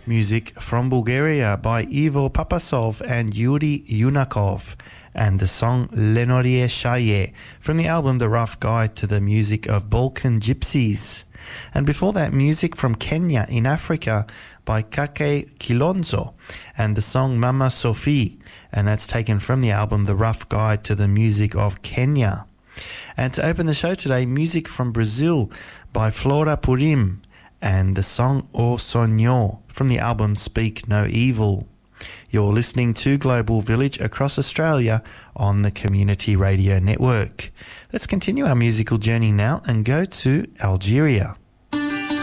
Music from Bulgaria by Ivo Papasov and Yuri Yunakov, and the song Lenorie Shaye from the album The Rough Guide to the Music of Balkan Gypsies. And before that, music from Kenya in Africa by Kake Kilonzo and the song Mama Sophie, and that's taken from the album The Rough Guide to the Music of Kenya. And to open the show today, music from Brazil by Flora Purim and the song O Sonho from the album Speak No Evil. You're listening to Global Village across Australia on the Community Radio Network. Let's continue our musical journey now and go to Algeria.